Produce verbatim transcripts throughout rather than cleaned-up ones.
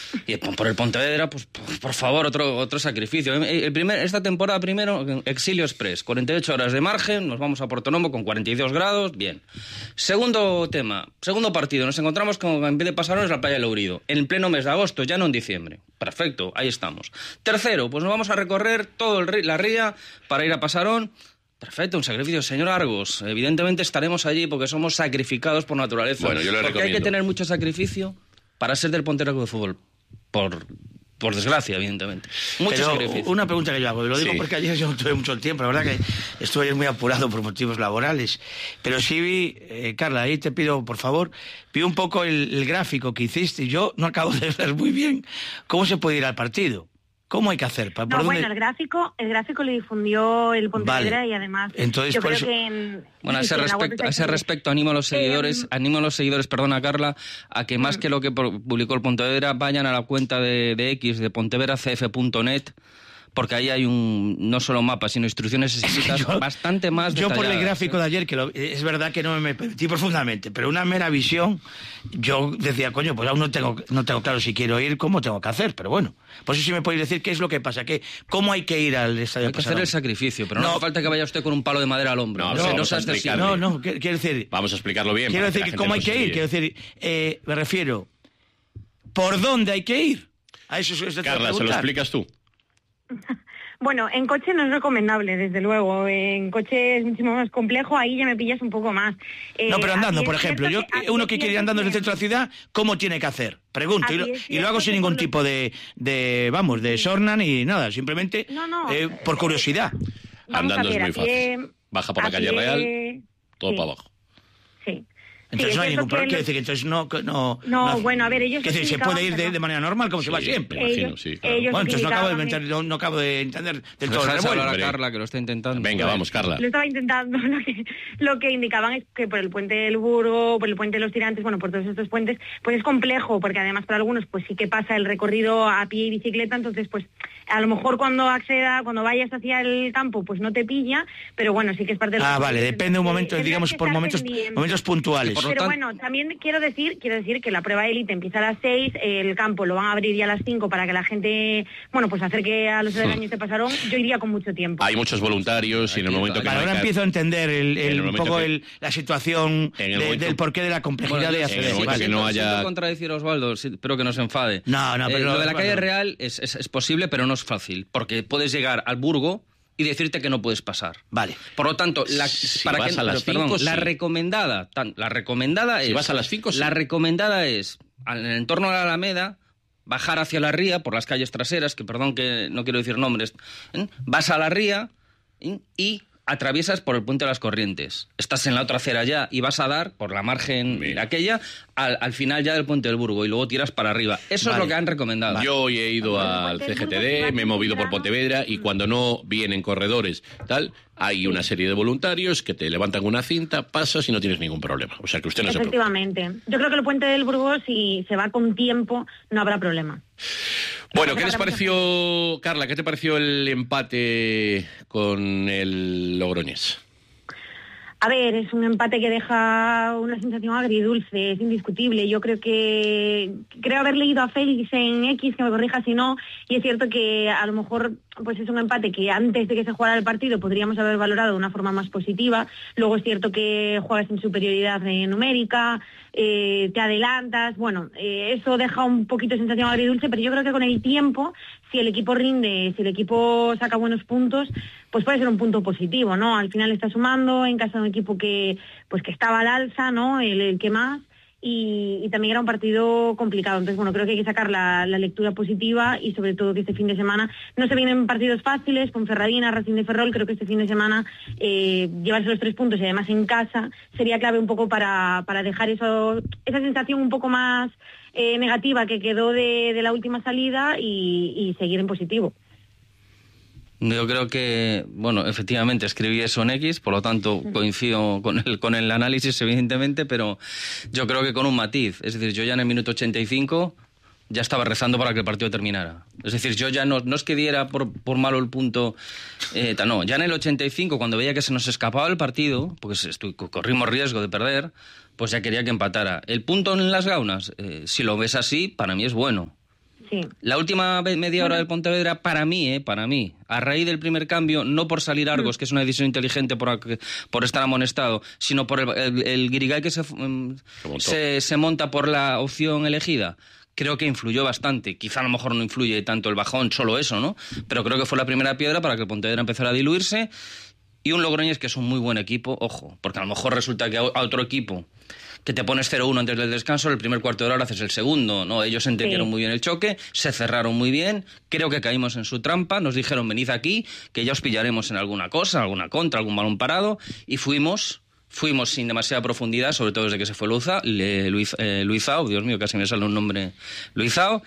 Y por el Pontevedra, pues por favor, otro otro sacrificio. El primer, esta temporada primero, Exilio Express, cuarenta y ocho horas de margen, nos vamos a Portonovo con cuarenta y dos grados, bien. Segundo tema, segundo partido, nos encontramos con, en vez de Pasarón, es la playa de Lourido, en pleno mes de agosto, ya no en diciembre. Perfecto, ahí estamos. Tercero, pues nos vamos a recorrer todo el, la ría para ir a Pasarón. Perfecto, un sacrificio. Señor Argos, evidentemente estaremos allí porque somos sacrificados por naturaleza. Bueno, yo le porque recomiendo. hay que tener mucho sacrificio para ser del Pontevedra Club de Fútbol. Por, por desgracia, evidentemente. Mucho Pero sacrificio. una pregunta que yo hago, y lo digo Sí. porque ayer yo no tuve mucho tiempo, la verdad que estuve ayer muy apurado por motivos laborales, pero sí vi, eh, Carla, ahí te pido, por favor, pido un poco el, el gráfico que hiciste, y yo no acabo de ver muy bien cómo se puede ir al partido. ¿Cómo hay que hacer? ¿Por No, dónde? bueno, el gráfico, el gráfico lo difundió el Pontevedra Vale. y además Entonces, yo por creo eso- que en, Bueno, a sí, ese sí, en la web respecto, a está ese aquí. respecto animo a los seguidores, Eh, animo a los seguidores, perdona Carla, a que más que lo que publicó el Pontevedra vayan a la cuenta de, de X de pontevedra c f punto net, porque ahí hay un no solo mapa, sino instrucciones escritas Yo- bastante más Yo por el detalladas, gráfico ¿eh? de ayer, que lo- es verdad que no me metí profundamente, pero una mera visión, yo decía, coño, pues aún no tengo, no tengo claro si quiero ir, cómo tengo que hacer, pero bueno. Por eso sí me podéis decir qué es lo que pasa, que, cómo hay que ir al estadio Hay que hacer Pasarón. el sacrificio, pero no, No. hace falta que vaya usted con un palo de madera al hombro. No, No, no, no, vamos sea a excesivo. explicarle. No, no, qu- quiero decir... Vamos a explicarlo bien. Quiero para que decir la que gente cómo hay nos que ir, guíe. quiero decir, eh, me refiero, ¿por dónde hay que ir? A eso es eso te Carla, tengo que ¿se lo preguntar. explicas tú? Bueno, en coche no es recomendable, desde luego. En coche es muchísimo más complejo, ahí ya me pillas un poco más. Eh, No, pero andando, así por es ejemplo, yo, cierto que- así uno es que quiere ir cierto andando en el que- centro de la ciudad, ¿cómo tiene que hacer? Pregunto, y lo, Así es y lo hago cierto sin que ningún por- tipo de, de, vamos, de sorna ni nada, simplemente No, no. eh, por curiosidad. Vamos Andando a ver, es muy a fácil. pie- Baja por la a calle pie- Real, todo sí, para abajo. Sí. Entonces Sí, no hay es ningún cierto problema, que quiero el- decir que entonces no... No, No, bueno, a ver, ellos quiero decir, se explicaban puede ir que de, no. de manera normal, como se va Sí, siempre. me imagino, Ellos- sí, claro. ellos Bueno, entonces no acabo, de explicaban entender, no, no acabo de entender del todo el Dejáis hablar revuelo. a hombre. Carla, que lo está intentando. Venga, vamos, Carla. Lo estaba intentando, lo que, lo que indicaban es que por el puente del Burgo, por el puente de los Tirantes, bueno, por todos estos puentes, pues es complejo, porque además para algunos pues sí que pasa el recorrido a pie y bicicleta, entonces pues a lo mejor cuando acceda, cuando vayas hacia el campo, pues no te pilla, pero bueno, sí que es parte de... Ah, vale, depende un momento, Tendrás digamos, que por estar momentos, pendiente. momentos puntuales. Por lo Pero tanto- bueno, también quiero decir, quiero decir que la prueba de élite empieza a las seis, el campo lo van a abrir ya a las cinco para que la gente, bueno, pues acerque a los aledaños de Pasarón. Yo iría con mucho tiempo. Hay muchos voluntarios y en el Aquí, momento que... Vale, no hay ahora que- empiezo a entender el, el- en el un momento poco que- el- la situación En el de- momento- del porqué de la complejidad Bueno, de yo- hacer en el eso. momento Vale. que no haya- Siento contradecir a Osvaldo, sí, espero que no se enfade. No, no, Eh, pero- lo de la calle bueno. Real es, es, es posible, pero no es fácil, porque puedes llegar al Burgo y decirte que no puedes pasar. Vale. Por lo tanto, la, Si para vas que- a las pero, perdón, cinco, la sí. recomendada, tan- la recomendada Si es vas a las cinco, sí. la recomendada es al- en el entorno de la Alameda bajar hacia la ría por las calles traseras, que perdón que no quiero decir nombres, ¿eh? Vas a la ría ¿eh? y atraviesas por el puente de las Corrientes. Estás en la otra acera ya y vas a dar por la margen Mira. aquella al, al final ya del puente del Burgo y luego tiras para arriba. Eso Vale. es lo que han recomendado. Yo hoy he ido Bueno, al pues C G T el D, Burgos me he movido por temprano. Pontevedra y cuando no vienen corredores, tal, hay una serie de voluntarios que te levantan una cinta, pasas y no tienes ningún problema. O sea que usted no se preocupe. Efectivamente. Yo creo que el puente del Burgo, si se va con tiempo, no habrá problema. Bueno, ¿qué les pareció, Carla, qué te pareció el empate con el Logroñés? A ver, es un empate que deja una sensación agridulce, es indiscutible. Yo creo que creo haber leído a Félix en X, que me corrija si no, y es cierto que a lo mejor pues es un empate que antes de que se jugara el partido podríamos haber valorado de una forma más positiva. Luego es cierto que juegas en superioridad eh, numérica, eh, te adelantas, bueno, eh, eso deja un poquito de sensación agridulce, pero yo creo que con el tiempo, si el equipo rinde, si el equipo saca buenos puntos, pues puede ser un punto positivo, ¿no? Al final está sumando en casa de un equipo que pues que estaba al alza, ¿no? El, el que más, y, y también era un partido complicado. Entonces, bueno, creo que hay que sacar la, la lectura positiva y sobre todo que este fin de semana no se vienen partidos fáciles, con Ferradina, Racing de Ferrol. Creo que este fin de semana eh, llevarse los tres puntos y además en casa sería clave un poco para, para dejar eso, esa sensación un poco más eh, negativa que quedó de, de la última salida y, y seguir en positivo. Yo creo que, bueno, efectivamente escribí eso en X, por lo tanto coincido con el, con el análisis, evidentemente, pero yo creo que con un matiz. Es decir, yo ya en el minuto ochenta y cinco ya estaba rezando para que el partido terminara. Es decir, yo ya no, no es que diera por, por malo el punto, eh, ta- no, ya en el ochenta y cinco, cuando veía que se nos escapaba el partido, porque estu- corrimos riesgo de perder, pues ya quería que empatara. El punto en las Gaunas, eh, si lo ves así, para mí es bueno. Sí. La última media hora del Pontevedra, para mí, eh, para mí, a raíz del primer cambio, no por salir Argos, mm. que es una decisión inteligente por, por estar amonestado, sino por el, el, el guirigay que se, se, se monta por la opción elegida, creo que influyó bastante. Quizá a lo mejor no influye tanto el bajón, solo eso, ¿no? Pero creo que fue la primera piedra para que el Pontevedra empezara a diluirse. Y un Logroñés que es un muy buen equipo, ojo, porque a lo mejor resulta que a otro equipo que te pones cero uno antes del descanso, el primer cuarto de hora haces el segundo, ¿no? Ellos entendieron sí. muy bien el choque, se cerraron muy bien, creo que caímos en su trampa, nos dijeron venid aquí, que ya os pillaremos en alguna cosa, alguna contra, algún balón parado, y fuimos... Fuimos sin demasiada profundidad, sobre todo desde que se fue Luza, le, Luis, eh, Luizao, Dios mío, casi me sale un nombre, Luizao,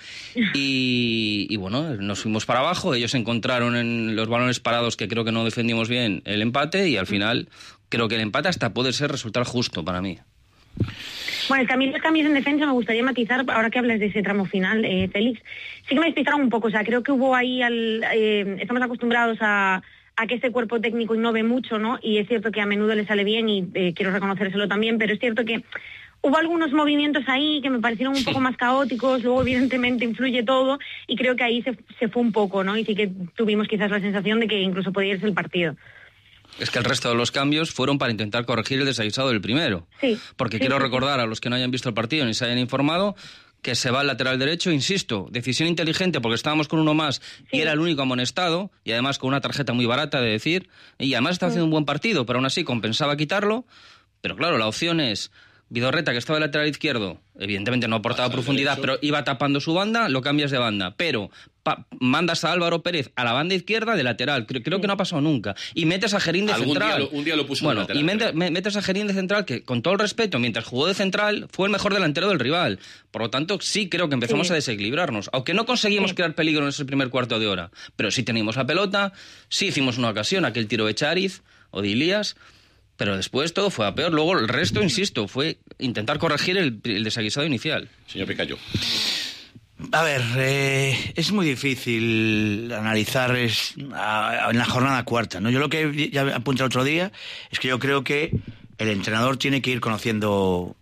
y, y bueno, nos fuimos para abajo, ellos encontraron en los balones parados que creo que no defendimos bien el empate, y al final creo que el empate hasta puede ser resultar justo para mí. Bueno, es que a mí los cambios en defensa me gustaría matizar, ahora que hablas de ese tramo final, eh, Félix, sí que me despistaron un poco, o sea, creo que hubo ahí, al, eh, estamos acostumbrados a... a que este cuerpo técnico innove mucho, ¿no? Y es cierto que a menudo le sale bien y eh, quiero reconocérselo también, pero es cierto que hubo algunos movimientos ahí que me parecieron un poco más caóticos, luego evidentemente influye todo y creo que ahí se, se fue un poco, ¿no? Y sí que tuvimos quizás la sensación de que incluso podía irse el partido. Es que el resto de los cambios fueron para intentar corregir el desaguisado del primero. Sí. Porque sí, quiero sí, recordar sí. a los que no hayan visto el partido ni se hayan informado que se va al lateral derecho, insisto, decisión inteligente porque estábamos con uno más sí. y era el único amonestado y además con una tarjeta muy barata de decir, y además estaba haciendo un buen partido, pero aún así compensaba quitarlo, pero claro, la opción es Vidorreta, que estaba en el lateral izquierdo, evidentemente no aportaba Pasa profundidad, pero iba tapando su banda, lo cambias de banda, pero pa- mandas a Álvaro Pérez a la banda izquierda de lateral, creo, creo sí. que no ha pasado nunca, y metes a Gerín de Algún central. Día lo, un día lo puso bueno, de lateral. Y mete, me, metes a Gerín de central, que con todo el respeto, mientras jugó de central, fue el mejor delantero del rival. Por lo tanto, sí creo que empezamos sí. a desequilibrarnos, aunque no conseguimos sí. crear peligro en ese primer cuarto de hora, pero sí teníamos la pelota, sí hicimos una ocasión, aquel tiro de Chariz o de Ilías. Pero después todo fue a peor. Luego el resto, insisto, fue intentar corregir el, el desaguisado inicial. Señor Picayo. A ver, eh, es muy difícil analizar es, a, a, en la jornada cuarta, ¿no? Yo lo que ya apunté el otro día es que yo creo que el entrenador tiene que ir conociendo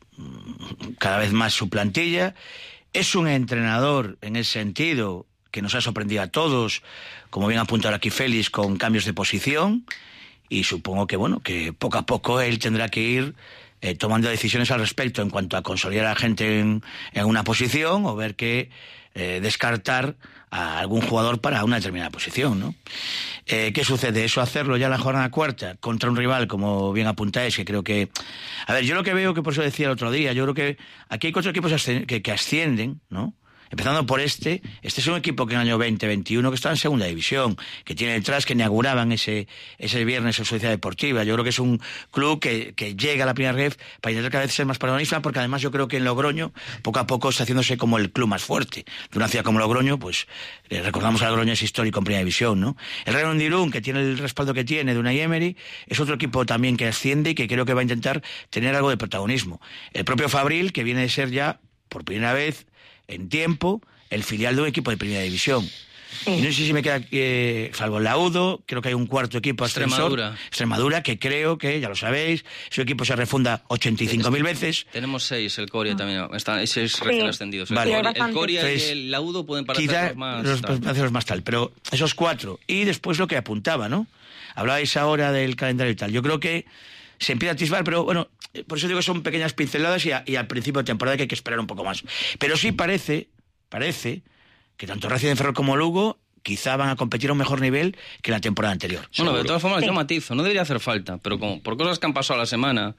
cada vez más su plantilla. Es un entrenador en ese sentido que nos ha sorprendido a todos, como bien apuntado aquí Félix, con cambios de posición. Y supongo que, bueno, que poco a poco él tendrá que ir eh, tomando decisiones al respecto en cuanto a consolidar a la gente en, en una posición o ver que eh, descartar a algún jugador para una determinada posición, ¿no? Eh, ¿Qué sucede? Eso hacerlo ya en la jornada cuarta contra un rival, como bien apuntáis, que creo que... A ver, yo lo que veo, que por eso decía el otro día, yo creo que aquí hay cuatro equipos que, que ascienden, ¿no? Empezando por este, este es un equipo que en el año veinte veintiuno que está en segunda división, que tiene detrás, que inauguraban ese ese viernes en Sociedad Deportiva. Yo creo que es un club que, que llega a la primera ref para intentar cada vez ser más protagonista, porque además yo creo que en Logroño, poco a poco, está haciéndose como el club más fuerte. De una ciudad como Logroño, pues eh, recordamos a Logroño es histórico en primera división, ¿no? El Real Irún, que tiene el respaldo que tiene de Unai Emery, es otro equipo también que asciende y que creo que va a intentar tener algo de protagonismo. El propio Fabril, que viene de ser ya, por primera vez en tiempo, el filial de un equipo de primera división. Sí. Y no sé si me queda, eh, salvo el Laudo, creo que hay un cuarto equipo ascensor, Extremadura. Extremadura, que creo que, ya lo sabéis, su equipo se refunda ochenta y cinco mil veces. Tenemos seis, el Coria también, están seis sí. recién ascendidos. Vale. El Coria, el Coria Entonces, y el Laudo pueden parecer quizá los más... los, los más tal, pero esos cuatro. Y después lo que apuntaba, ¿no? Hablabais ahora del calendario y tal. Yo creo que se empieza a atisbar, pero bueno, por eso digo que son pequeñas pinceladas y, a, y al principio de temporada que hay que esperar un poco más. Pero sí parece... Parece que tanto Racing de Ferrol como Lugo quizá van a competir a un mejor nivel que la temporada anterior. Bueno, seguro. de todas formas, sí. yo matizo, no debería hacer falta, pero como por cosas que han pasado a la semana,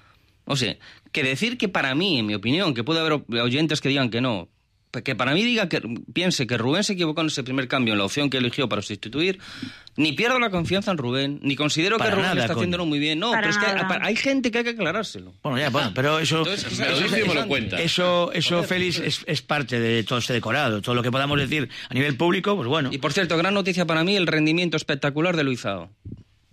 o sea, que decir que para mí, en mi opinión, que puede haber oyentes que digan que no, que para mí diga que piense que Rubén se equivocó en ese primer cambio, en la opción que eligió para sustituir, ni pierdo la confianza en Rubén, ni considero para que Rubén nada, está coño. haciéndolo muy bien. No, para pero es que nada. hay gente que hay que aclarárselo. Bueno, ya, bueno, pero eso... Entonces, Me lo dice y me lo cuenta. Eso, eso Félix, es, es parte de todo este decorado. Todo lo que podamos decir a nivel público, pues bueno. Y por cierto, gran noticia para mí, el rendimiento espectacular de Luizao.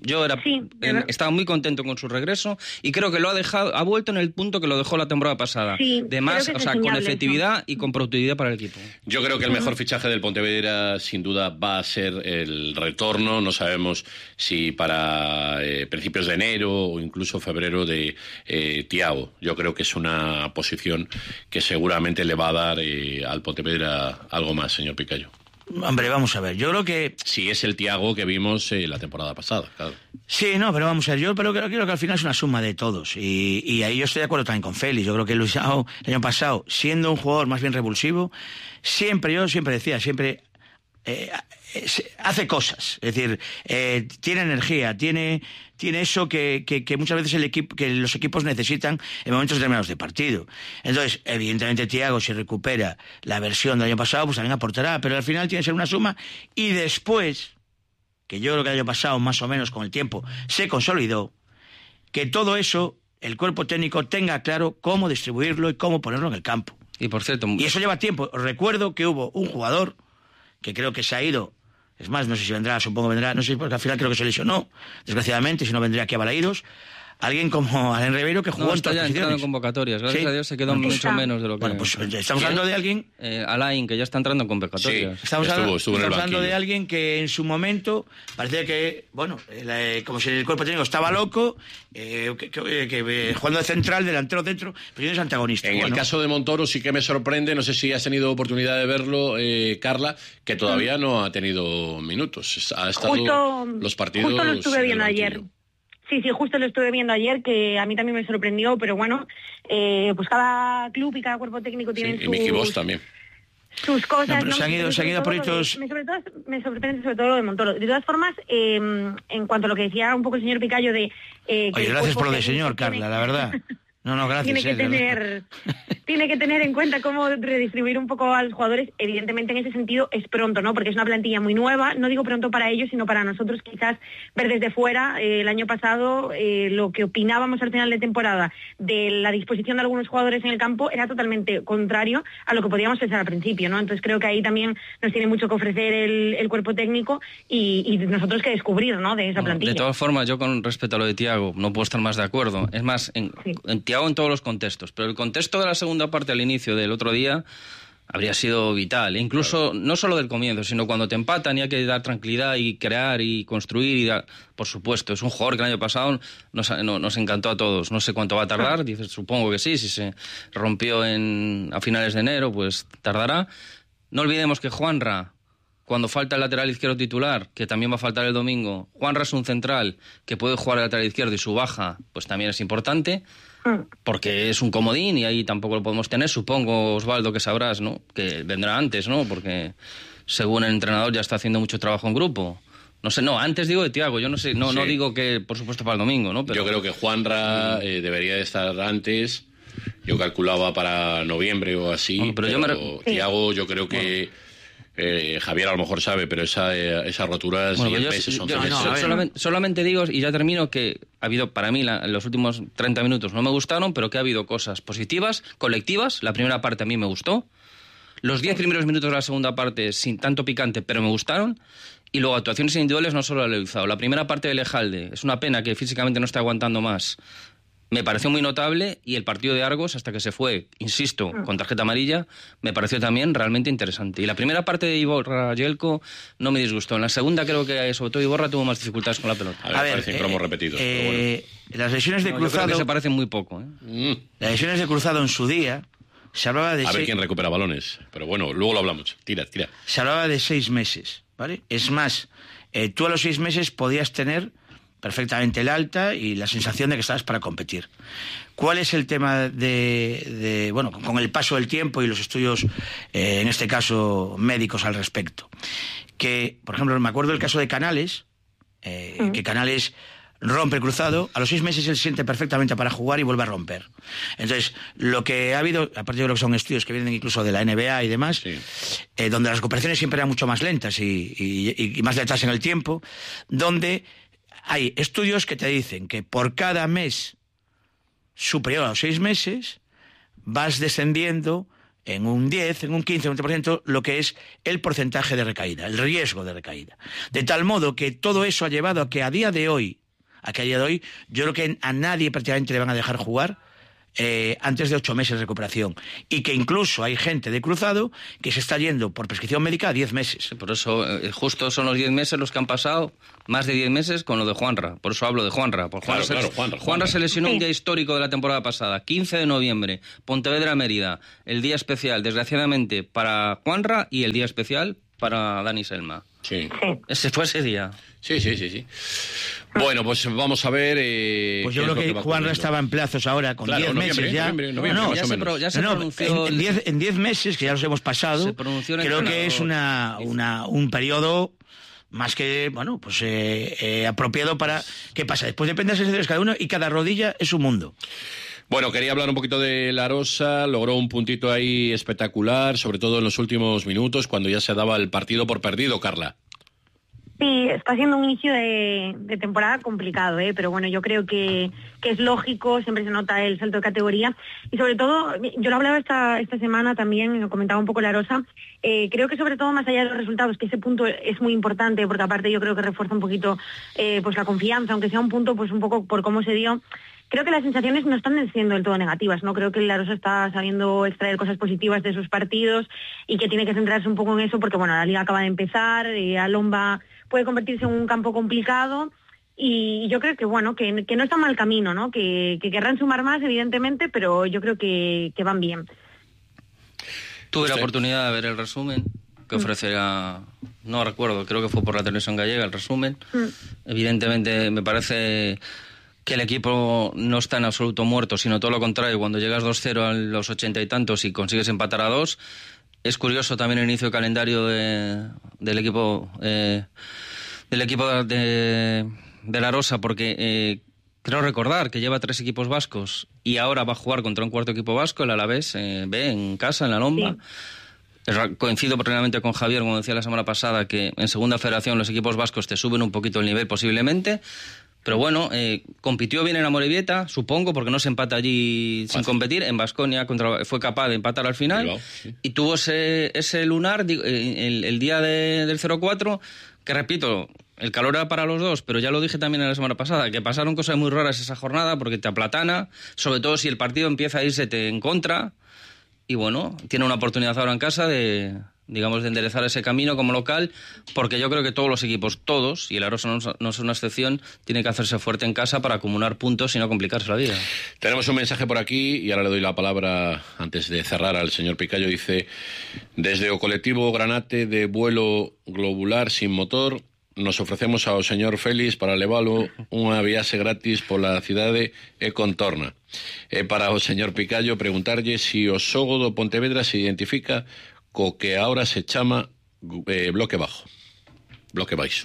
Yo era, sí, eh, estaba muy contento con su regreso y creo que lo ha dejado, ha vuelto en el punto que lo dejó la temporada pasada. Sí, de más, o sea, con efectividad eso. Y con productividad para el equipo. Yo creo que el mejor fichaje del Pontevedra sin duda va a ser el retorno. No sabemos si para eh, principios de enero o incluso febrero de eh, Thiago. Yo creo que es una posición que seguramente le va a dar eh, al Pontevedra algo más, señor Picayo. Hombre, vamos a ver, yo creo que... Si es el Thiago que vimos eh, la temporada pasada, claro. Sí, no, pero vamos a ver, yo pero creo, creo que al final es una suma de todos, y, y ahí yo estoy de acuerdo también con Félix. Yo creo que Luisao, el año pasado, siendo un jugador más bien revulsivo, siempre, yo siempre decía, siempre... Eh, hace cosas, es decir, eh, tiene energía, tiene, tiene eso que, que, que muchas veces el equipo, que los equipos necesitan en momentos determinados de partido. Entonces, evidentemente Thiago, si recupera la versión del año pasado, pues también aportará, pero al final tiene que ser una suma, y después, que yo creo que el año pasado, más o menos con el tiempo, se consolidó, que todo eso, el cuerpo técnico tenga claro cómo distribuirlo y cómo ponerlo en el campo. Y por cierto... Y eso lleva tiempo. Recuerdo que hubo un jugador que creo que se ha ido. Es más, no sé si vendrá, supongo que vendrá, no sé, porque al final creo que se lesionó, desgraciadamente, si no vendría aquí a Balaídos. Alguien como Alain Ribeiro que jugó no, en todas ya posiciones. En convocatorias, gracias ¿Sí? a Dios se quedó Bueno, mucho está. menos de lo que... Bueno, pues estamos hablando de alguien... Eh, Alain, que ya está entrando en convocatorias. Sí, estamos estuvo, hablando, estuvo en el estamos hablando banquillo. de alguien que en su momento parecía que, bueno, eh, como si el cuerpo técnico estaba loco, eh, que, que, que, eh, jugando de central, delantero dentro, pero no es antagonista. En bueno. el caso de Montoro sí que me sorprende, no sé si has tenido oportunidad de verlo, eh, Carla, que todavía no ha tenido minutos. Ha estado justo, los partidos... Justo lo estuve viendo ayer. Sí, sí, justo lo estuve viendo ayer, que a mí también me sorprendió, pero bueno, eh, pues cada club y cada cuerpo técnico tienen sí, sus... Y Miki Bosch también. Sus cosas, no, pero ¿no? se han ido, se han ido por estos... Me, sobre todo, me sorprende sobre todo lo de Montoro. De todas formas, eh, en cuanto a lo que decía un poco el señor Picayo de... Eh, que Oye, gracias por lo de señor, tiene... Carla, la verdad. No, no, gracias. Tiene que, eh, tener, tiene que tener en cuenta cómo redistribuir un poco a los jugadores. Evidentemente, en ese sentido, es pronto, ¿no? Porque es una plantilla muy nueva. No digo pronto para ellos, sino para nosotros, quizás ver desde fuera. Eh, el año pasado, eh, lo que opinábamos al final de temporada de la disposición de algunos jugadores en el campo era totalmente contrario a lo que podíamos pensar al principio, ¿no? Entonces, creo que ahí también nos tiene mucho que ofrecer el, el cuerpo técnico y, y nosotros que descubrir, ¿no? De esa plantilla. De todas formas, yo con respecto a lo de Thiago, no puedo estar más de acuerdo. Es más, en, sí. en Thiago en todos los contextos, pero el contexto de la segunda parte al inicio del otro día habría sido vital, e incluso claro. No solo del comienzo, sino cuando te empatan y hay que dar tranquilidad y crear y construir y dar... Por supuesto, es un jugador que el año pasado nos, no, nos encantó a todos. No sé cuánto va a tardar, dices, supongo que sí, si se rompió en, a finales de enero, pues tardará. No olvidemos que Juanra, cuando falta el lateral izquierdo titular, que también va a faltar el domingo, Juanra es un central que puede jugar el lateral izquierdo y su baja pues también es importante, porque es un comodín y ahí tampoco lo podemos tener. Supongo, Osvaldo, que sabrás, ¿no? Que vendrá antes, ¿no? Porque según el entrenador ya está haciendo mucho trabajo en grupo. No sé, no, antes digo de Thiago, yo no sé, no, sí. no digo que por supuesto para el domingo, ¿no? Pero... Yo creo que Juanra eh, debería de estar antes. Yo calculaba para noviembre o así, bueno, pero, pero yo me... Thiago yo creo que... Bueno. Eh, Javier a lo mejor sabe, pero esa, eh, esas roturas bueno, y yo, meses son yo, tres. No, solamente, solamente digo, y ya termino, que ha habido, para mí, la, los últimos treinta minutos no me gustaron, pero que ha habido cosas positivas, colectivas. La primera parte a mí me gustó. Los diez primeros minutos de la segunda parte, sin tanto picante, pero me gustaron. Y luego actuaciones individuales no solo la he usado. La primera parte de Lejalde, es una pena que físicamente no esté aguantando más. Me pareció muy notable, y el partido de Argos, hasta que se fue, insisto, con tarjeta amarilla, me pareció también realmente interesante. Y la primera parte de Iborra Yelko no me disgustó. En la segunda creo que, sobre todo, Iborra tuvo más dificultades con la pelota. A ver, a ver parecen eh, cromos repetidos. Eh, bueno. Las lesiones de no, Cruzado... Yo creo que se parecen muy poco. ¿eh? Mm. Las lesiones de Cruzado en su día, se hablaba de... A ver seis... quién recupera balones. Pero bueno, luego lo hablamos. Tira, tira. Se hablaba de seis meses, ¿vale? Es más, eh, tú a los seis meses podías tener perfectamente el alta y la sensación de que estabas para competir. ¿Cuál es el tema de, de bueno, con el paso del tiempo y los estudios, eh, en este caso, médicos al respecto? Que, por ejemplo, me acuerdo del caso de Canales, eh, mm. que Canales rompe el cruzado, a los seis meses él se siente perfectamente para jugar y vuelve a romper. Entonces, lo que ha habido, aparte de lo que son estudios que vienen incluso de la N B A y demás, sí. eh, donde las recuperaciones siempre eran mucho más lentas y, y, y más lentas en el tiempo, donde hay estudios que te dicen que por cada mes superior a los seis meses vas descendiendo en un diez, en un quince, un veinte por ciento, lo que es el porcentaje de recaída, el riesgo de recaída. De tal modo que todo eso ha llevado a que a día de hoy, a que a día de hoy, yo creo que a nadie prácticamente le van a dejar jugar Eh, antes de ocho meses de recuperación, y que incluso hay gente de cruzado que se está yendo por prescripción médica a diez meses. Sí, por eso eh, justo son los diez meses los que han pasado, más de diez meses con lo de Juanra, por eso hablo de Juanra. Por Juanra, Claro, se, claro, Juanra, Juanra Juanra. se lesionó Sí. un día histórico de la temporada pasada, quince de noviembre, Pontevedra-Mérida, el día especial, desgraciadamente, para Juanra y el día especial para Dani Selma. Sí. Sí. Ese fue ese día. Sí, sí, sí, sí. Bueno, pues vamos a ver. Eh, Pues yo qué es creo lo que va Juanra ocurriendo. estaba en plazos ahora con Claro, diez noviembre, meses ya. noviembre, noviembre, no, más ya o se, menos. pro- ya se no, pronunció... en, en diez, en diez meses, que ya los hemos pasado, Se pronunció el creo que entrenador. es una, una, un periodo más que, bueno, pues eh, eh, apropiado para... ¿Qué pasa? Después depende de las sensaciones de cada uno y cada rodilla es un mundo. Bueno, quería hablar un poquito de La Rosa, logró un puntito ahí espectacular, sobre todo en los últimos minutos, cuando ya se daba el partido por perdido, Carla. Sí, está siendo un inicio de, de temporada complicado, ¿eh? Pero bueno, yo creo que, que es lógico, siempre se nota el salto de categoría y sobre todo, yo lo hablaba esta, esta semana también, lo comentaba un poco La Rosa, eh, creo que sobre todo más allá de los resultados, que ese punto es muy importante porque aparte yo creo que refuerza un poquito eh, pues la confianza, aunque sea un punto pues un poco por cómo se dio. Creo que las sensaciones no están siendo del todo negativas, ¿no? Creo que La Rosa está sabiendo extraer cosas positivas de sus partidos y que tiene que centrarse un poco en eso porque, bueno, la liga acaba de empezar, eh, Alomba puede convertirse en un campo complicado y yo creo que, bueno, que, que no está mal camino, ¿no? Que, que querrán sumar más, evidentemente, pero yo creo que, que van bien. Tuve la Usted. oportunidad de ver el resumen que ofrecerá, no recuerdo, creo que fue por la televisión gallega el resumen. Mm. Evidentemente me parece que el equipo no está en absoluto muerto, sino todo lo contrario, cuando llegas dos cero a los ochenta y tantos y consigues empatar a dos. Es curioso también el inicio de calendario de, del equipo eh, del equipo de, de La Rosa, porque eh, creo recordar que lleva tres equipos vascos y ahora va a jugar contra un cuarto equipo vasco, el Alavés, eh, B, en casa, en la Lomba. Sí. Coincido plenamente con Javier, como decía la semana pasada, que en segunda federación los equipos vascos te suben un poquito el nivel posiblemente. Pero bueno, eh, compitió bien en Amorebieta, supongo, porque no se empata allí sin Fácil. competir. En Baskonia contra, fue capaz de empatar al final. Bilbao, sí. Y tuvo ese, ese lunar digo, eh, el, el día de, del cero cuatro, que repito, el calor era para los dos, pero ya lo dije también la semana pasada, que pasaron cosas muy raras esa jornada, porque te aplatana, sobre todo si el partido empieza a irse te en contra. Y bueno, tiene una oportunidad ahora en casa de, digamos, de enderezar ese camino como local, porque yo creo que todos los equipos, todos, y el Arosa no, no es una excepción, tiene que hacerse fuerte en casa para acumular puntos y no complicarse la vida. Tenemos un mensaje por aquí y ahora le doy la palabra antes de cerrar al señor Picayo. Dice, desde o colectivo Granate de vuelo globular sin motor nos ofrecemos ao señor Félix para levalo unha viaxe gratis pola cidade e contorna. E para o señor Picayo preguntarlle si o xogo do Pontevedra se identifica co que ahora se chama eh, bloque bajo. Bloque baixo.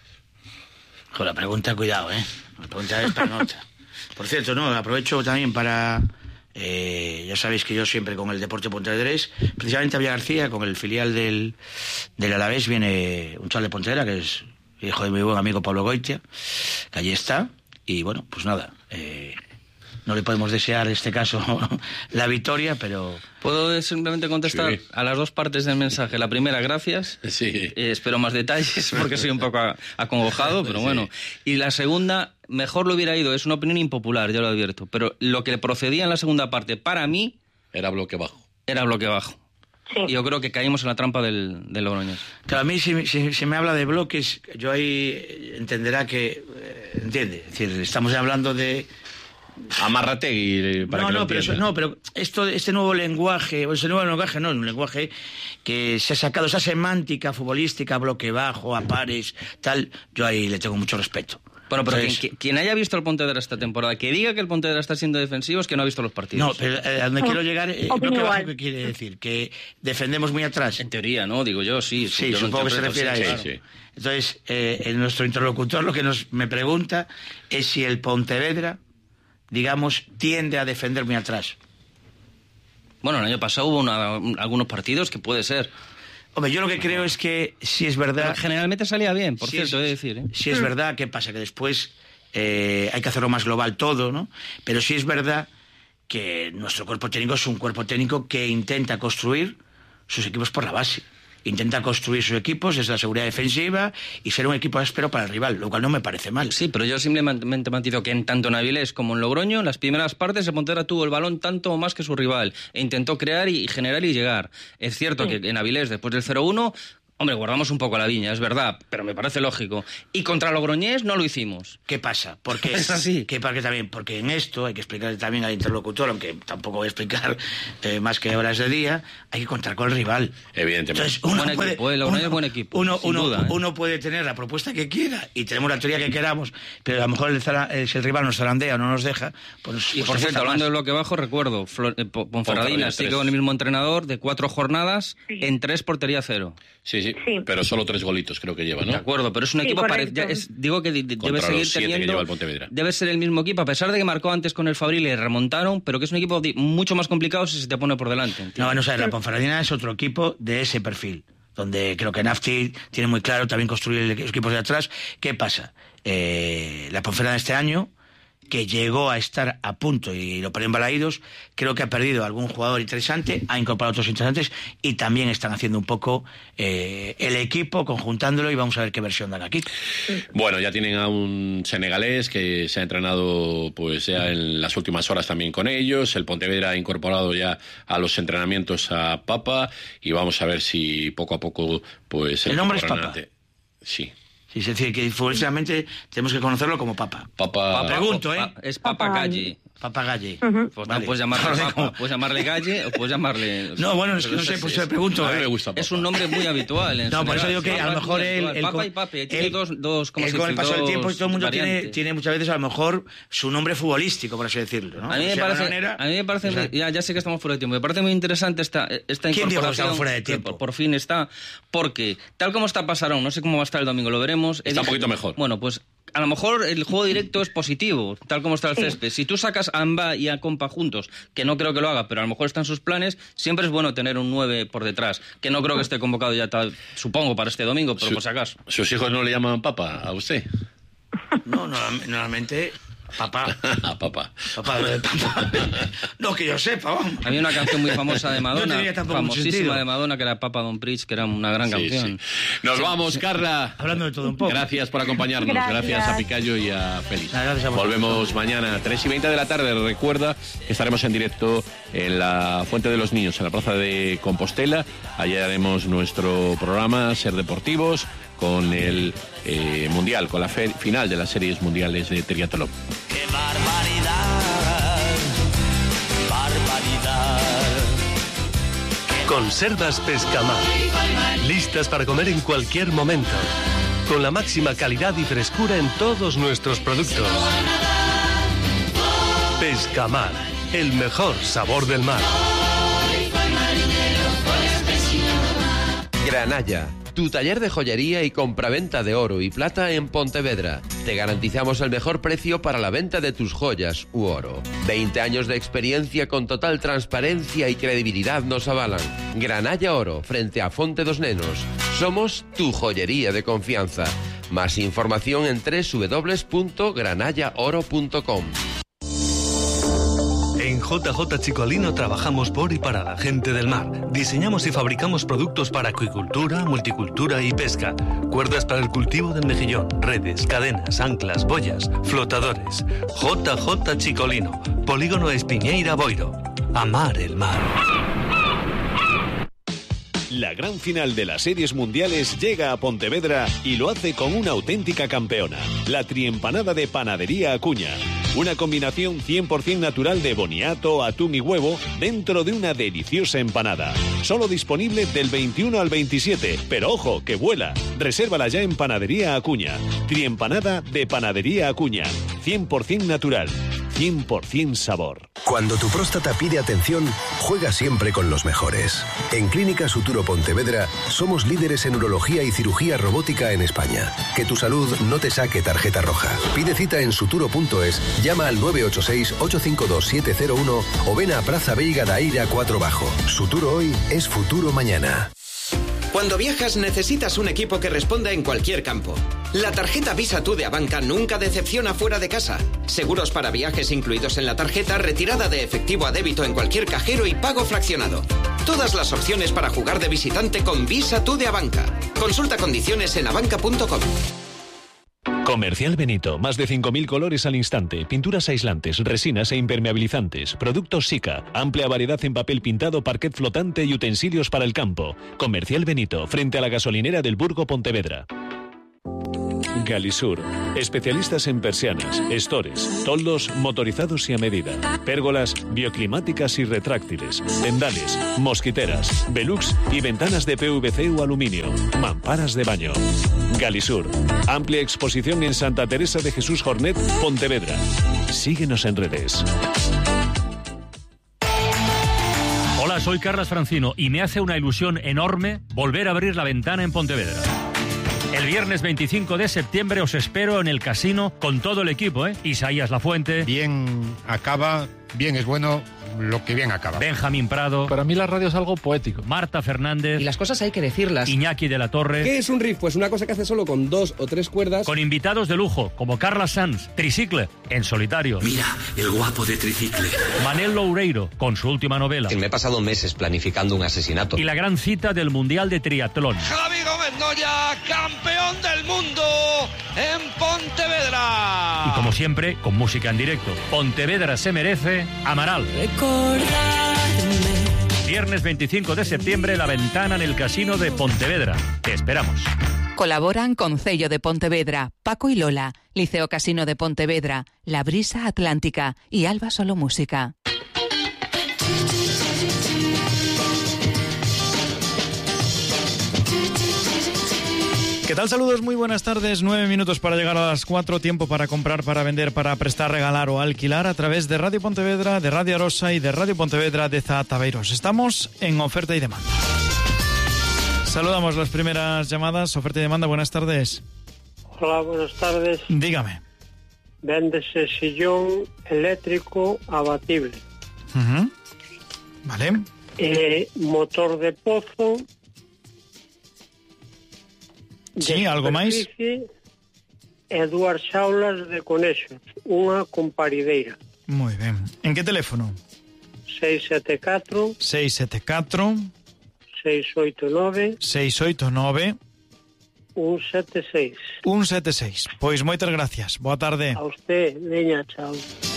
Con la pregunta, cuidado, ¿eh? La pregunta es para nota. Por cierto, no, aprovecho también para... Eh, ya sabéis que yo siempre con el Deporte Pontevedrés, precisamente a Villa García, con el filial del, del Alavés, viene un chaval de Pontevedra, que es hijo de mi buen amigo Pablo Goitia, que allí está, y bueno, pues nada, eh, no le podemos desear en este caso la victoria, pero... ¿Puedo simplemente contestar Sí. a las dos partes del mensaje? La primera, gracias. Sí. Eh, espero más detalles porque soy un poco a- acongojado, pero Sí. bueno. Y la segunda, mejor lo hubiera ido, es una opinión impopular, ya lo advierto. Pero lo que procedía en la segunda parte, para mí, Era bloque bajo. era bloque bajo. Sí. Y yo creo que caímos en la trampa del, del Logroñés. Claro, a mí si, si, si me habla de bloques, yo ahí entenderá que... eh, entiende, es decir, estamos hablando de... Amarrategui, para no, que lo no, pero eso- entienda. no, pero esto, este nuevo lenguaje, o ese nuevo lenguaje no, es un lenguaje que se ha sacado, esa semántica futbolística, bloque bajo, a pares, tal, yo ahí le tengo mucho respeto. Bueno, pero Entonces, quien, quien haya visto el Pontevedra esta temporada, que diga que el Pontevedra está siendo defensivo, es que no ha visto los partidos. no, pero eh, a donde No, quiero llegar, eh, opino bloque bajo, igual. ¿qué quiere decir? Que defendemos muy atrás. En teoría, ¿no? Digo yo, sí. Sí, yo lo supongo que se interpreto, refiere sí, a claro. eso. sí. Entonces, eh, en nuestro interlocutor lo que nos me pregunta es si el Pontevedra, digamos, tiende a defender muy atrás. Bueno, el año pasado hubo una- un- algunos partidos que puede ser. Hombre, yo lo que creo es que si es Pero verdad... generalmente salía bien, por si cierto, es, he de decir. ¿eh? Si es verdad, ¿qué pasa? Que después eh, hay que hacerlo más global todo, ¿no? Pero sí es verdad que nuestro cuerpo técnico es un cuerpo técnico que intenta construir sus equipos por la base. Intenta construir sus equipos desde la seguridad defensiva y ser un equipo áspero para el rival, lo cual no me parece mal. Sí, pero yo simplemente matizo que en tanto en Avilés como en Logroño, en las primeras partes, el Pontevedra tuvo el balón tanto o más que su rival e intentó crear y generar y llegar. Es cierto sí. que en Avilés, después del cero uno, hombre, guardamos un poco la viña, es verdad, pero me parece lógico. Y contra Logroñés no lo hicimos. ¿Qué pasa? Porque es así. ¿Qué pasa también? Porque en esto hay que explicar también al interlocutor, aunque tampoco voy a explicar eh, más que horas de día, hay que contar con el rival. Evidentemente. Entonces, uno buen puede, equipo, el Logroñés es buen equipo. Uno, sin uno, duda, ¿eh? uno puede tener la propuesta que quiera y tenemos la teoría que queramos, pero a lo mejor el zara, eh, si el rival nos zarandea o no nos deja, pues... Y pues por cierto, hablando más. de bloque bajo, recuerdo, Flor, eh, Ponferradina sigue tres. con el mismo entrenador de cuatro jornadas Sí. en tres portería cero. Sí, sí, Sí. pero solo tres golitos creo que lleva, ¿no? De acuerdo, pero es un Sí, equipo correcto. pare- ya es- digo que de- de- Contra debe los seguir siete que teniendo lleva el Pontevedra. debe ser el mismo equipo, a pesar de que marcó antes con el Fabril y remontaron, pero que es un equipo di- mucho más complicado si se te pone por delante. ¿entiendes? No, bueno, o sea, la Ponferradina es otro equipo de ese perfil, donde creo que Nafti tiene muy claro también construir los equipos de atrás. ¿Qué pasa? Eh, la Ponferradina este año, que llegó a estar a punto y lo perdió en Balaídos, creo que ha perdido algún jugador interesante, ha incorporado otros interesantes y también están haciendo un poco eh, el equipo, conjuntándolo, y vamos a ver qué versión dan aquí. Bueno, ya tienen a un senegalés que se ha entrenado pues ya en las últimas horas también con ellos. El Pontevedra ha incorporado ya a los entrenamientos a Papa y vamos a ver si poco a poco pues ¿El nombre es equipo Papa? granate- Sí. Sí, es decir, que futbolísticamente tenemos que conocerlo como Papa. Papa. Papa- pregunto, ¿eh? pa- es Papa Papa- Galli. Papa Galle. Pues Vale. no puedes llamarle Vale, Papa, como- puedes llamarle Galle o puedes llamarle... No, bueno, es que no sé, pues me pregunto. A mí eh. me gusta Papa. Es un nombre muy habitual. En No, por eso Senegal. digo que a lo Sí, mejor muy él... habitual. él Papa con- y Pape, tiene él- dos, dos, como él si con el paso del dos tiempo todo el mundo tiene, variantes. tiene muchas veces a lo mejor su nombre futbolístico, por así decirlo, ¿no? A mí O me sea, de parece, manera- a mí me parece o sea, muy- ya, ya sé que estamos fuera de tiempo, me parece muy interesante esta, esta ¿Quién dijo que incorporación. estamos fuera de que tiempo? Por, por fin está, porque tal como está Pasarón, no sé cómo va a estar el domingo, lo veremos. Está un poquito mejor. Bueno, pues a lo mejor el juego directo es positivo, tal como está el césped. Si tú sacas a Amba y a Compa juntos, que no creo que lo haga, pero a lo mejor está en sus planes, siempre es bueno tener un nueve por detrás, que no creo que esté convocado ya, tal, supongo, para este domingo, pero Su- por si acaso. ¿Sus hijos no le llaman Papa a usted? No, normal- normalmente... Papá. A Papa. Papá, eh, papá. No, que yo sepa, vamos. Había una canción muy famosa de No Madonna, tenía tampoco mucho famosísima sentido. de Madonna, que era Papa Don't Preach, que era una gran Sí, canción. sí. Nos vamos, Carla. Hablando de todo un poco. Gracias por acompañarnos. Gracias, Gracias. a Picayo y a Félix. Nada, gracias a vosotros. Volvemos mañana a tres y veinte de la tarde. Recuerda que estaremos en directo en la Fuente de los Niños, en la Plaza de Compostela. Allí haremos nuestro programa Ser Deportivos con el eh, Mundial, con la fe- final de las series mundiales de triatlón. ¡Qué barbaridad! ¡Barbaridad! Conservas Pescamar. Listas para comer en cualquier momento. Con la máxima calidad y frescura en todos nuestros productos. Pescamar. El mejor sabor del mar. Granalla, tu taller de joyería y compraventa de oro y plata en Pontevedra. Te garantizamos el mejor precio para la venta de tus joyas u oro. veinte años de experiencia con total transparencia y credibilidad nos avalan. Granalla Oro, frente a Fonte dos Nenos. Somos tu joyería de confianza. Más información en doble u doble u doble u punto granalla oro punto com. En J J Chicolino trabajamos por y para la gente del mar. Diseñamos y fabricamos productos para acuicultura, multicultura y pesca. Cuerdas para el cultivo del mejillón, redes, cadenas, anclas, boyas, flotadores. J J Chicolino, Polígono Espiñeira Boiro. Amar el mar. La gran final de las series mundiales llega a Pontevedra y lo hace con una auténtica campeona, la triempanada de Panadería Acuña. Una combinación cien por ciento natural de boniato, atún y huevo dentro de una deliciosa empanada. Solo disponible del veintiuno al veintisiete, pero ojo, que vuela. Resérvala ya en Panadería Acuña. Triempanada de Panadería Acuña. cien por ciento natural, cien por ciento sabor. Cuando tu próstata pide atención, juega siempre con los mejores. En Clínica Suturo Pontevedra somos líderes en urología y cirugía robótica en España. Que tu salud no te saque tarjeta roja. Pide cita en suturo punto es, llama al nueve ocho seis, ocho cinco dos, siete cero uno o ven a Praza Veiga da Eira cuatro Bajo. Suturo hoy es futuro mañana. Cuando viajas necesitas un equipo que responda en cualquier campo. La tarjeta Visa Tú de Abanca nunca decepciona fuera de casa. Seguros para viajes incluidos en la tarjeta, retirada de efectivo a débito en cualquier cajero y pago fraccionado. Todas las opciones para jugar de visitante con Visa Tú de Abanca. Consulta condiciones en abanca punto com. Comercial Benito, más de cinco mil colores al instante, pinturas aislantes, resinas e impermeabilizantes, productos Sika, amplia variedad en papel pintado, parquet flotante y utensilios para el campo. Comercial Benito, frente a la gasolinera del Burgo Pontevedra. Galisur, especialistas en persianas, estores, toldos motorizados y a medida, pérgolas bioclimáticas y retráctiles, tendales, mosquiteras, velux y ventanas de P V C o aluminio, mamparas de baño. Galisur, amplia exposición en Santa Teresa de Jesús Jornet, Pontevedra. Síguenos en redes. Hola, soy Carlas Francino y me hace una ilusión enorme volver a abrir la ventana en Pontevedra. El viernes veinticinco de septiembre os espero en el casino con todo el equipo, ¿eh? Isaías Lafuente. Bien acaba, bien es bueno lo que bien acaba. Benjamín Prado. Para mí la radio es algo poético. Marta Fernández. Y las cosas hay que decirlas. Iñaki de la Torre. ¿Qué es un riff? Pues una cosa que hace solo con dos o tres cuerdas. Con invitados de lujo, como Carla Sanz, Tricicle, en solitario. Mira, el guapo de Tricicle. Manel Loureiro, con su última novela. Me he pasado meses planificando un asesinato. Y la gran cita del Mundial de Triatlón. Javi Gómez Noya, campeón del mundo en Pontevedra. Y como siempre, con música en directo. Pontevedra se merece Amaral. Recordadme. Viernes veinticinco de septiembre, la ventana en el casino de Pontevedra. Te esperamos. Colaboran con Cello de Pontevedra, Paco y Lola, Liceo Casino de Pontevedra, La Brisa Atlántica y Alba Solo Música. ¿Qué tal? Saludos, muy buenas tardes. Nueve minutos para llegar a las cuatro. Tiempo para comprar, para vender, para prestar, regalar o alquilar a través de Radio Pontevedra, de Radio Arosa y de Radio Pontevedra de Zatabeiros. Estamos en oferta y demanda. Saludamos las primeras llamadas. Oferta y demanda, buenas tardes. Hola, buenas tardes. Dígame. Véndese sillón eléctrico abatible. Uh-huh. Vale. Eh, motor de pozo. Sí, algo máis? E dúas xaulas de conexos, unha con parideira. Moi ben. En que teléfono? seis sete catro seis sete catro seis oito nove seis oito nove un sete seis un sete seis. Pois moitas gracias. Boa tarde. A usted, veña, chao.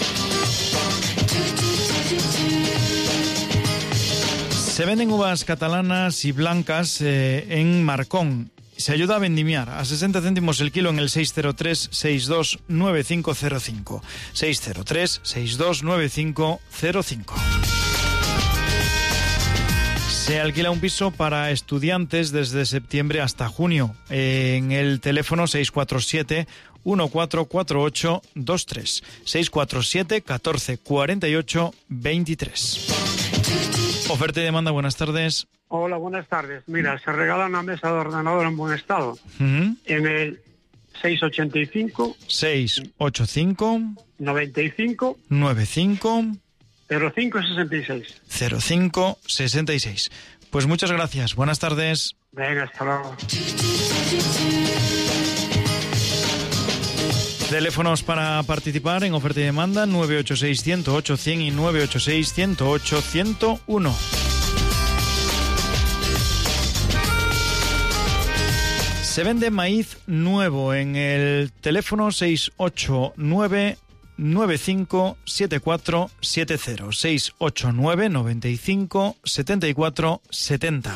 Se venden uvas catalanas y blancas eh, en Marcón. Se ayuda a vendimiar a sesenta céntimos el kilo en el seis cero tres seis dos nueve cinco cero cinco. seis cero tres seis dos nueve cinco cero cinco. Se alquila un piso para estudiantes desde septiembre hasta junio en el teléfono seis cuatro siete uno cuatro cuatro ocho dos tres. seis cuatro siete catorce cuarenta y ocho veintitrés. Oferta y demanda, buenas tardes. Hola, buenas tardes. Mira, se regala una mesa de ordenador en buen estado. Uh-huh. En el seis ochenta y cinco seis ochenta y cinco noventa y cinco noventa y cinco cero cinco sesenta y seis. cero cinco sesenta y seis. Pues muchas gracias. Buenas tardes. Venga, hasta luego. Teléfonos para participar en oferta y demanda nueve ocho seis, cero cero ocho, cien y nueve ocho seis, cero cero ocho, ciento uno. Se vende maíz nuevo en el teléfono seis ocho nueve nueve cinco siete cuatro siete cero. seis ocho nueve noventa y cinco setenta y cuatro setenta.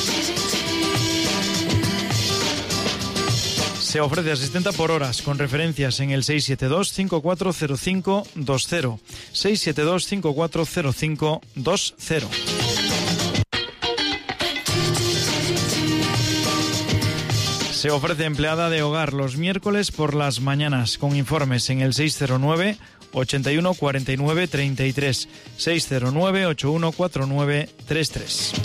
Se ofrece asistenta por horas con referencias en el seis siete dos cinco cuatro cero cinco dos cero. seis siete dos cinco cuatro cero cinco dos cero. Se ofrece empleada de hogar los miércoles por las mañanas con informes en el seis cero nueve ochenta y uno cuarenta y nueve treinta y tres. seis cero nueve ochenta y uno cuarenta y nueve treinta y tres.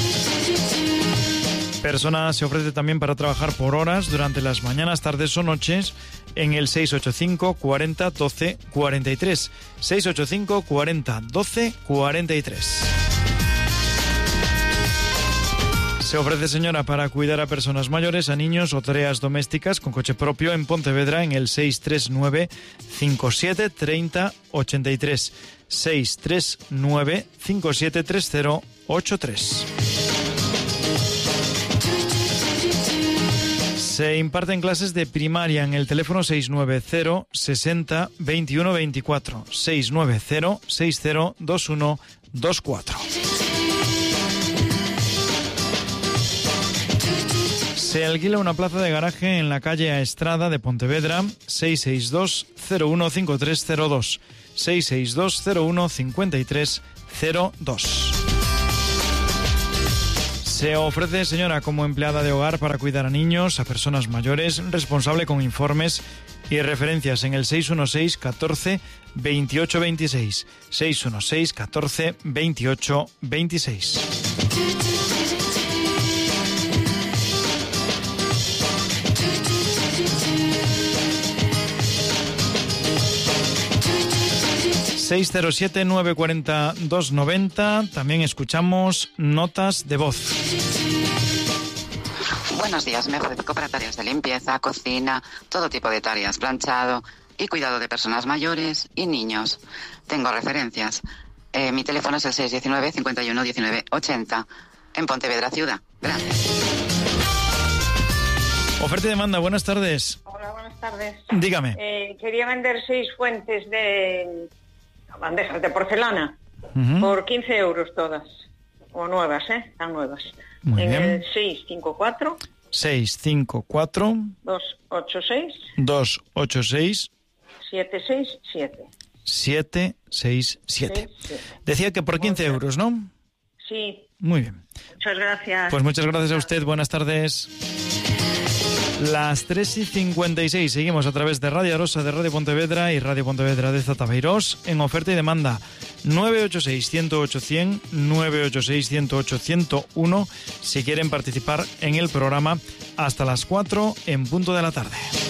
Persona se ofrece también para trabajar por horas durante las mañanas, tardes o noches en el seis ocho cinco cuarenta doce cuarenta y tres. seis ocho cinco cuarenta doce cuarenta y tres. Se ofrece, señora, para cuidar a personas mayores, a niños o tareas domésticas con coche propio en Pontevedra en el seis tres nueve, cinco siete tres cero, ocho tres. seis tres nueve, cinco siete tres cero, ocho tres. Se imparten clases de primaria en el teléfono seis nueve cero, sesenta, veintiuno veinticuatro. seis nueve cero, sesenta, veintiuno veinticuatro. Se alquila una plaza de garaje en la calle A Estrada de Pontevedra, seis seis dos, cero uno cinco tres cero dos. seis seis dos, cero uno cinco tres cero dos. Se ofrece, señora, como empleada de hogar para cuidar a niños, a personas mayores, responsable con informes y referencias en el seis uno seis, catorce, veintiocho veintiséis. seis uno seis, catorce, veintiocho veintiséis. seis cero siete, nueve cuatro cero, dos nueve cero. También escuchamos notas de voz. Buenos días, me ofrezco para tareas de limpieza, cocina, todo tipo de tareas, planchado y cuidado de personas mayores y niños. Tengo referencias. Eh, mi teléfono es el seis uno nueve, cincuenta y uno, diecinueve, ochenta en Pontevedra Ciudad. Gracias. Oferta y demanda, buenas tardes. Hola, buenas tardes. Dígame. Eh, quería vender seis fuentes de bandejas de porcelana uh-huh. por quince euros todas. O nuevas, ¿eh? Están nuevas. Muy en bien. el seis cinco cuatro, seis cinco cuatro, dos ocho seis, dos ocho seis, siete seis siete. siete seis siete. Decía que por quince euros, ¿no? Sí. Muy bien. Muchas gracias. Pues muchas gracias a usted. Buenas tardes. Las tres y cincuenta y seis. Seguimos a través de Radio Arosa, de Radio Pontevedra y Radio Pontevedra de Zatabeirós en oferta y demanda. nueve ocho seis, uno cero ocho, cien, nueve ocho seis, uno cero ocho, ciento uno si quieren participar en el programa hasta las cuatro en punto de la tarde.